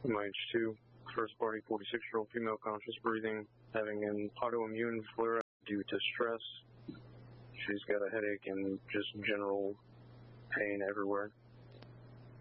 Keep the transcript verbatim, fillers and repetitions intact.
M I H two, first party, forty-six-year-old female, conscious breathing, having an autoimmune flare-up due to stress. She's got a headache and just general pain everywhere.